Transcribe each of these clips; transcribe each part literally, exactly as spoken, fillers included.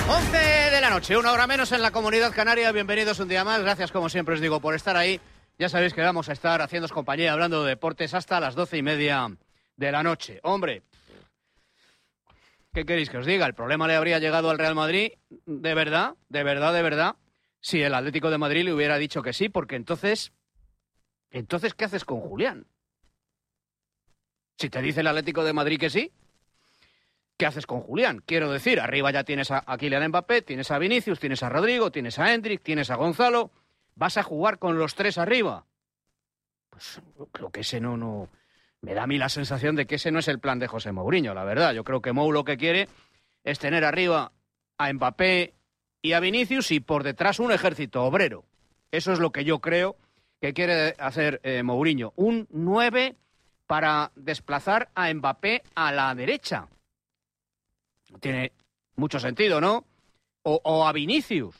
once de la noche, una hora menos en la Comunidad Canaria. Bienvenidos un día más. Gracias, como siempre os digo, por estar ahí. Ya sabéis que vamos a estar haciéndoos compañía hablando de deportes hasta las doce y media de la noche. Hombre, ¿qué queréis que os diga? ¿El problema le habría llegado al Real Madrid? ¿De verdad? ¿De verdad? ¿De verdad? Si el Atlético de Madrid le hubiera dicho que sí, porque entonces... Entonces, ¿qué haces con Julián? Si te dice el Atlético de Madrid que sí, ¿qué haces con Julián? Quiero decir, arriba ya tienes a, a Kylian Mbappé, tienes a Vinicius, tienes a Rodrigo, tienes a Endrick, tienes a Gonzalo. ¿Vas a jugar con los tres arriba? Pues creo que ese no, no... Me da a mí la sensación de que ese no es el plan de José Mourinho, la verdad. Yo creo que Mou lo que quiere es tener arriba a Mbappé y a Vinicius y por detrás un ejército obrero. Eso es lo que yo creo que quiere hacer eh, Mourinho. Un nueve para desplazar a Mbappé a la derecha. Tiene mucho sentido, ¿no? O, o a Vinicius.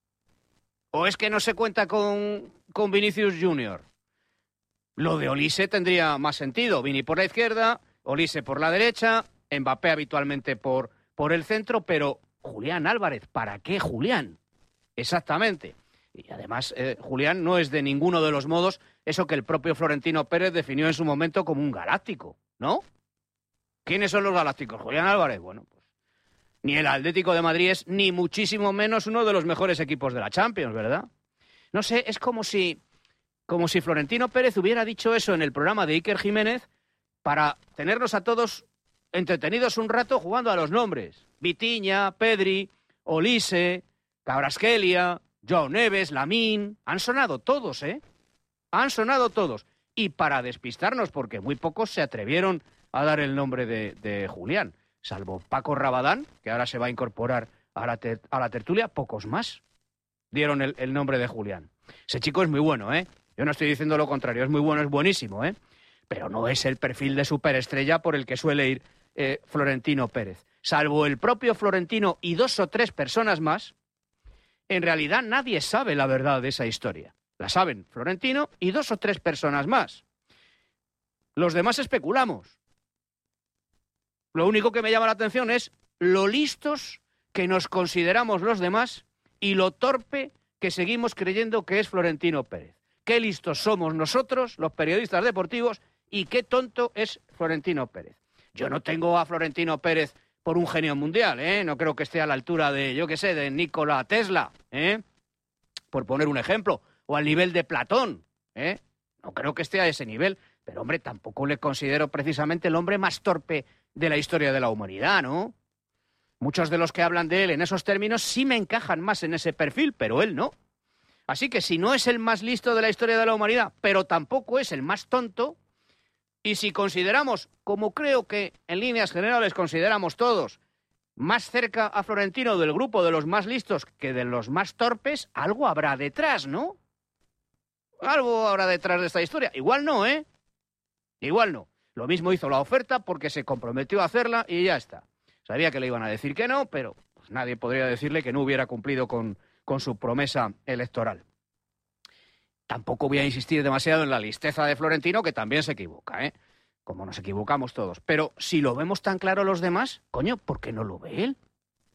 ¿O es que no se cuenta con, con Vinicius Junior? Lo de Olise tendría más sentido. Vini por la izquierda, Olise por la derecha, Mbappé habitualmente por, por el centro, pero Julián Álvarez, ¿para qué Julián? Exactamente. Y además, eh, Julián no es de ninguno de los modos eso que el propio Florentino Pérez definió en su momento como un galáctico, ¿no? ¿Quiénes son los galácticos? Julián Álvarez, bueno, pues ni el Atlético de Madrid es ni muchísimo menos uno de los mejores equipos de la Champions, ¿verdad? No sé, es como si, como si Florentino Pérez hubiera dicho eso en el programa de Iker Jiménez para tenernos a todos entretenidos un rato jugando a los nombres. Vitinha, Pedri, Olise, Kvaratskhelia, Joao Neves, Lamine... Han sonado todos, ¿eh? Han sonado todos. Y para despistarnos, porque muy pocos se atrevieron a dar el nombre de, de Julián. Salvo Paco Rabadán, que ahora se va a incorporar a la, ter, a la tertulia, pocos más dieron el, el nombre de Julián. Ese chico es muy bueno, ¿eh? Yo no estoy diciendo lo contrario, es muy bueno, es buenísimo, ¿eh? Pero no es el perfil de superestrella por el que suele ir eh, Florentino Pérez. Salvo el propio Florentino y dos o tres personas más, en realidad nadie sabe la verdad de esa historia. La saben Florentino y dos o tres personas más. Los demás especulamos. Lo único que me llama la atención es lo listos que nos consideramos los demás y lo torpe que seguimos creyendo que es Florentino Pérez. Qué listos somos nosotros, los periodistas deportivos, y qué tonto es Florentino Pérez. Yo no tengo a Florentino Pérez por un genio mundial, ¿eh? No creo que esté a la altura de, yo qué sé, de Nikola Tesla, ¿eh? Por poner un ejemplo, o al nivel de Platón, ¿eh? No creo que esté a ese nivel, pero hombre, tampoco le considero precisamente el hombre más torpe de la historia de la humanidad, ¿no? Muchos de los que hablan de él en esos términos sí me encajan más en ese perfil, pero él no. Así que si no es el más listo de la historia de la humanidad, pero tampoco es el más tonto, y si consideramos, como creo que en líneas generales consideramos todos, más cerca a Florentino del grupo de los más listos que de los más torpes, algo habrá detrás, ¿no? Algo habrá detrás de esta historia. Igual no, ¿eh? Igual no. Lo mismo hizo la oferta porque se comprometió a hacerla y ya está. Sabía que le iban a decir que no, pero pues nadie podría decirle que no hubiera cumplido con, con su promesa electoral. Tampoco voy a insistir demasiado en la listeza de Florentino, que también se equivoca, ¿eh? Como nos equivocamos todos. Pero si lo vemos tan claro los demás, coño, ¿por qué no lo ve él?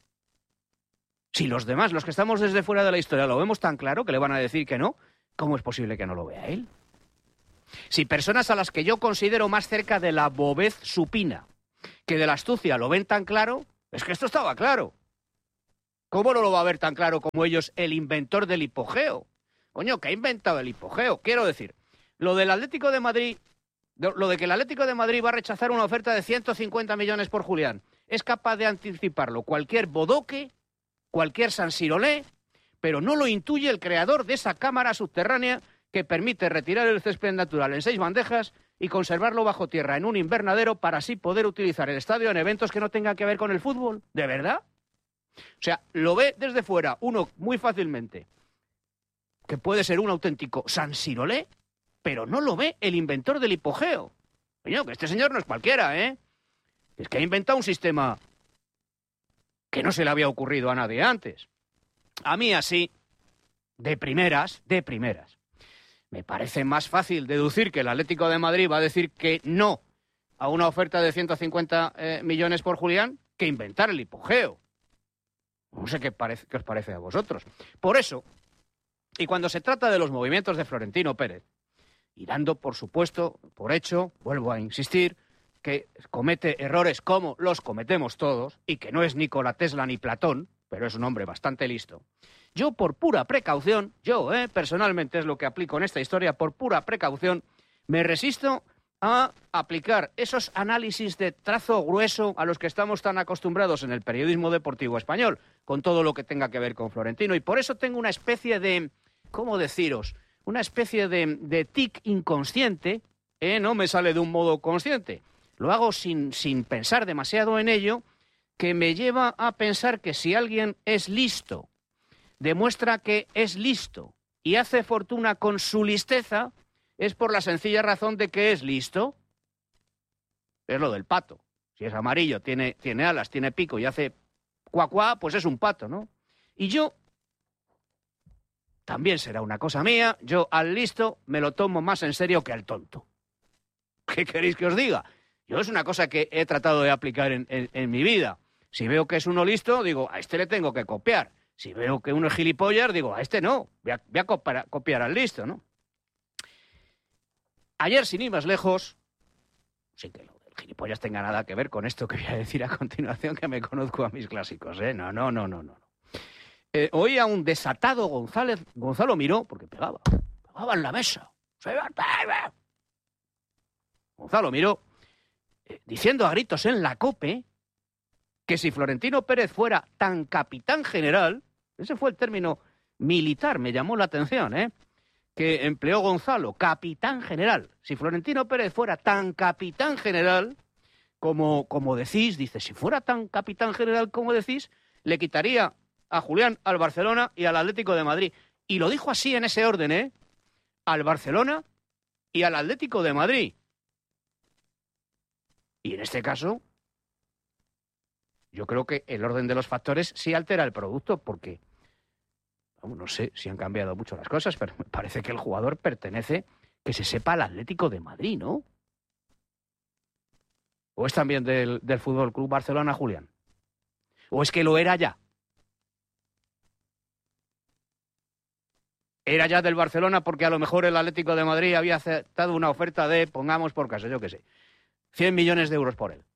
Si los demás, los que estamos desde fuera de la historia, lo vemos tan claro que le van a decir que no, ¿cómo es posible que no lo vea él? Si personas a las que yo considero más cerca de la bobez supina que de la astucia lo ven tan claro, es que esto estaba claro. ¿Cómo no lo va a ver tan claro como ellos el inventor del hipogeo? Coño, ¿qué ha inventado el hipogeo? Quiero decir, lo del Atlético de Madrid, lo de que el Atlético de Madrid va a rechazar una oferta de ciento cincuenta millones por Julián, es capaz de anticiparlo cualquier bodoque, cualquier sansirolé, pero no lo intuye el creador de esa cámara subterránea que permite retirar el césped natural en seis bandejas y conservarlo bajo tierra en un invernadero para así poder utilizar el estadio en eventos que no tengan que ver con el fútbol. ¿De verdad? O sea, lo ve desde fuera uno muy fácilmente, que puede ser un auténtico sansirolé, pero no lo ve el inventor del hipogeo. Coño, que este señor no es cualquiera, ¿eh? Es que ha inventado un sistema que no se le había ocurrido a nadie antes. A mí así, de primeras, de primeras, me parece más fácil deducir que el Atlético de Madrid va a decir que no a una oferta de ciento cincuenta eh, millones por Julián que inventar el hipogeo. No sé qué, parece, qué os parece a vosotros. Por eso, y cuando se trata de los movimientos de Florentino Pérez, y dando, por supuesto, por hecho, vuelvo a insistir, que comete errores como los cometemos todos, y que no es Nikola Tesla ni Platón, pero es un hombre bastante listo, yo por pura precaución, yo eh, personalmente es lo que aplico en esta historia, por pura precaución, me resisto a aplicar esos análisis de trazo grueso a los que estamos tan acostumbrados en el periodismo deportivo español, con todo lo que tenga que ver con Florentino, y por eso tengo una especie de, ¿cómo deciros?, una especie de, de tic inconsciente, eh, no me sale de un modo consciente, lo hago sin, sin pensar demasiado en ello, que me lleva a pensar que si alguien es listo, demuestra que es listo y hace fortuna con su listeza, es por la sencilla razón de que es listo. Es lo del pato. Si es amarillo, tiene, tiene alas, tiene pico y hace cuá cuá, pues es un pato, ¿no? Y yo, también será una cosa mía, yo al listo me lo tomo más en serio que al tonto. ¿Qué queréis que os diga? Yo es una cosa que he tratado de aplicar en, en, en mi vida. Si veo que es uno listo, digo, a este le tengo que copiar. Si veo que uno es gilipollas, digo, a este no, voy a, voy a copiar, copiar al listo, ¿no? Ayer, sin ir más lejos, sin que lo del gilipollas tenga nada que ver con esto que voy a decir a continuación, que me conozco a mis clásicos, ¿eh? No, no, no, no, no. Eh, oí a un desatado González, Gonzalo Miró, porque pegaba, pegaba en la mesa. Gonzalo Miró, eh, diciendo a gritos en la COPE que si Florentino Pérez fuera tan capitán general, ese fue el término militar, me llamó la atención, ¿eh?, que empleó Gonzalo, capitán general. Si Florentino Pérez fuera tan capitán general, como, como decís, dice, si fuera tan capitán general como decís, le quitaría a Julián al Barcelona y al Atlético de Madrid. Y lo dijo así en ese orden, ¿eh? Al Barcelona y al Atlético de Madrid. Y en este caso, yo creo que el orden de los factores sí altera el producto, porque no sé si han cambiado mucho las cosas, pero me parece que el jugador pertenece, que se sepa, al Atlético de Madrid, ¿no? ¿O es también del, del Fútbol Club Barcelona, Julián? ¿O es que lo era ya? Era ya del Barcelona porque a lo mejor el Atlético de Madrid había aceptado una oferta de, pongamos por caso, yo qué sé, cien millones de euros por él.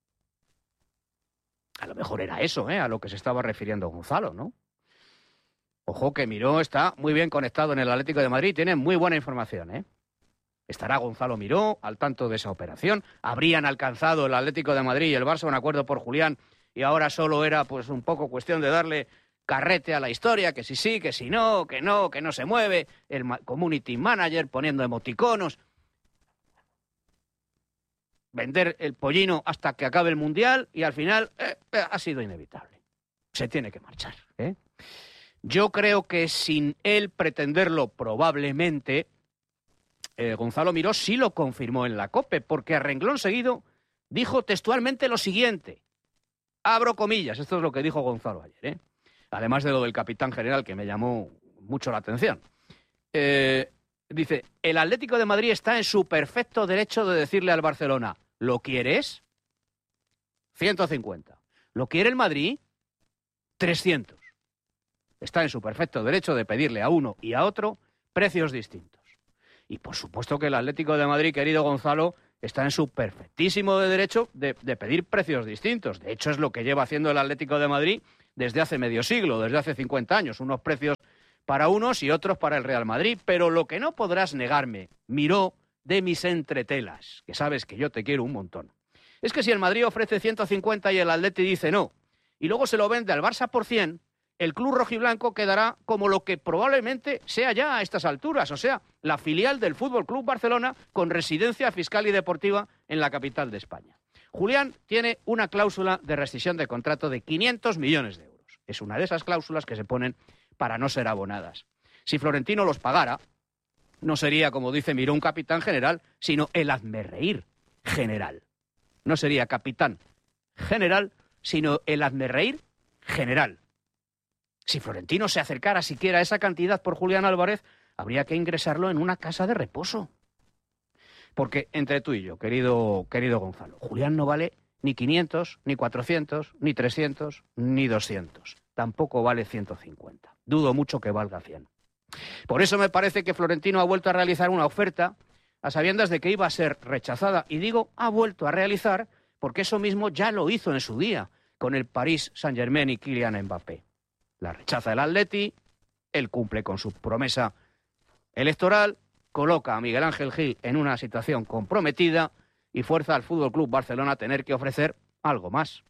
A lo mejor era eso, ¿eh?, a lo que se estaba refiriendo Gonzalo, ¿no? Ojo que Miró está muy bien conectado en el Atlético de Madrid, tiene muy buena información, ¿eh? Estará Gonzalo Miró al tanto de esa operación. Habrían alcanzado el Atlético de Madrid y el Barça un acuerdo por Julián y ahora solo era pues un poco cuestión de darle carrete a la historia, que si sí, que si no, que no, que no se mueve, el community manager poniendo emoticonos, vender el pollino hasta que acabe el Mundial y al final eh, ha sido inevitable. Se tiene que marchar, ¿eh? Yo creo que sin él pretenderlo probablemente, eh, Gonzalo Miró sí lo confirmó en la COPE, porque a renglón seguido dijo textualmente lo siguiente. Abro comillas, esto es lo que dijo Gonzalo ayer, ¿eh? Además de lo del capitán general, que me llamó mucho la atención. Eh, dice, el Atlético de Madrid está en su perfecto derecho de decirle al Barcelona, ¿lo quieres? ciento cincuenta. ¿Lo quiere el Madrid? trescientos. Está en su perfecto derecho de pedirle a uno y a otro precios distintos. Y por supuesto que el Atlético de Madrid, querido Gonzalo, está en su perfectísimo derecho de, de pedir precios distintos. De hecho, es lo que lleva haciendo el Atlético de Madrid desde hace medio siglo, desde hace cincuenta años. Unos precios para unos y otros para el Real Madrid. Pero lo que no podrás negarme, Miró, de mis entretelas, que sabes que yo te quiero un montón, es que si el Madrid ofrece ciento cincuenta y el Atleti dice no, y luego se lo vende al Barça por cien, el club rojiblanco quedará como lo que probablemente sea ya a estas alturas, o sea, la filial del Fútbol Club Barcelona con residencia fiscal y deportiva en la capital de España. Julián tiene una cláusula de rescisión de contrato de quinientos millones de euros. Es una de esas cláusulas que se ponen para no ser abonadas. Si Florentino los pagara, no sería, como dice Miró, un capitán general, sino el hazmerreír general. No sería capitán general, sino el hazmerreír general. Si Florentino se acercara siquiera a esa cantidad por Julián Álvarez, habría que ingresarlo en una casa de reposo. Porque entre tú y yo, querido, querido Gonzalo, Julián no vale ni quinientos, ni cuatrocientos, ni trescientos, ni doscientos. tampoco vale ciento cincuenta. Dudo mucho que valga cien. Por eso me parece que Florentino ha vuelto a realizar una oferta a sabiendas de que iba a ser rechazada. Y digo, ha vuelto a realizar porque eso mismo ya lo hizo en su día con el Paris Saint-Germain y Kylian Mbappé. La rechaza el Atleti, él cumple con su promesa electoral, coloca a Miguel Ángel Gil en una situación comprometida y fuerza al F C Barcelona a tener que ofrecer algo más.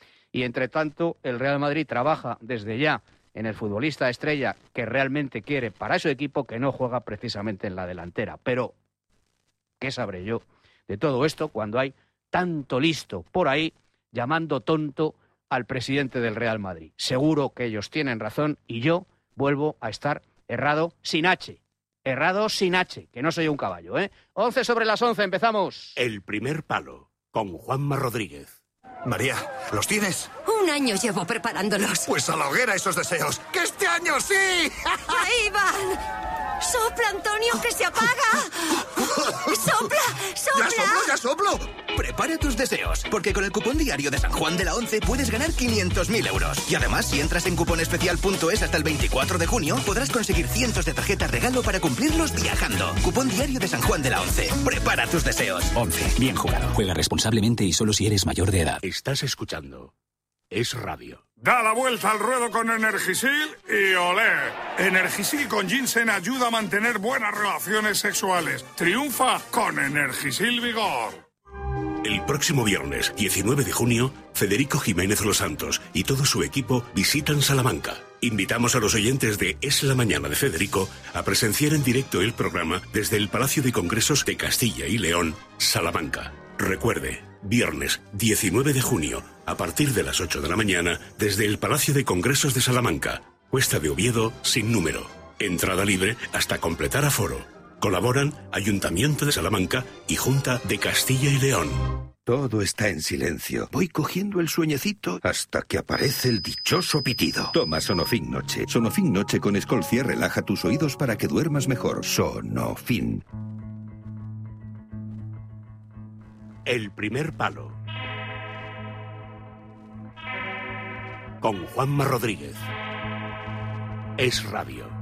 Y entre tanto, el Real Madrid trabaja desde ya en el futbolista estrella que realmente quiere para su equipo, que no juega precisamente en la delantera. Pero, ¿qué sabré yo de todo esto cuando hay tanto listo por ahí llamando tonto al presidente del Real Madrid? Seguro que ellos tienen razón y yo vuelvo a estar errado sin H. Errado sin H, que no soy un caballo, ¿eh? once sobre las once, empezamos. El primer palo, con Juanma Rodríguez. María, ¿los tienes? Un año llevo preparándolos. Pues a la hoguera esos deseos. ¡Que este año sí! ¡Ahí van! ¡Sopla, Antonio, que se apaga! ¡Sopla, sopla! ¡Ya soplo, ya soplo! Prepara tus deseos, porque con el cupón diario de San Juan de la Once puedes ganar quinientos mil euros. Y además, si entras en cuponespecial punto es hasta el veinticuatro de junio, podrás conseguir cientos de tarjetas regalo para cumplirlos viajando. Cupón diario de San Juan de la Once. Prepara tus deseos. Once. Bien jugado. Juega responsablemente y solo si eres mayor de edad. Estás escuchando Es Radio. Da la vuelta al ruedo con Energisil y olé. Energisil con ginseng ayuda a mantener buenas relaciones sexuales. Triunfa con Energisil Vigor. El próximo viernes, diecinueve de junio, Federico Jiménez Los Santos y todo su equipo visitan Salamanca. Invitamos a los oyentes de Es la Mañana de Federico a presenciar en directo el programa desde el Palacio de Congresos de Castilla y León, Salamanca. Recuerde, viernes diecinueve de junio, a partir de las ocho de la mañana, desde el Palacio de Congresos de Salamanca, Cuesta de Oviedo, sin número. Entrada libre hasta completar aforo. Colaboran Ayuntamiento de Salamanca y Junta de Castilla y León. Todo está en silencio. Voy cogiendo el sueñecito hasta que aparece el dichoso pitido. Toma Sonofin Noche. Sonofin Noche con Escolcia relaja tus oídos para que duermas mejor. Sonofin. El primer palo, con Juanma Rodríguez. Es Radio.